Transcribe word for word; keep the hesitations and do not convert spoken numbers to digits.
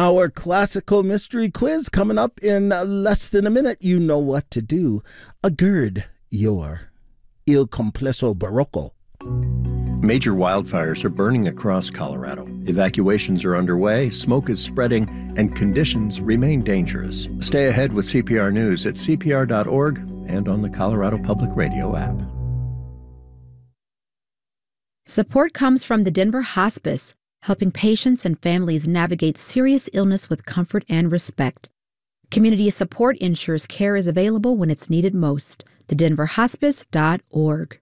Our classical mystery quiz coming up in less than a minute. You know what to do. Agird your Il Complesso Barocco. Major wildfires are burning across Colorado. Evacuations are underway, smoke is spreading, and conditions remain dangerous. Stay ahead with C P R News at C P R dot org and on the Colorado Public Radio app. Support comes from the Denver Hospice, helping patients and families navigate serious illness with comfort and respect. Community support ensures care is available when it's needed most. the denver hospice dot org.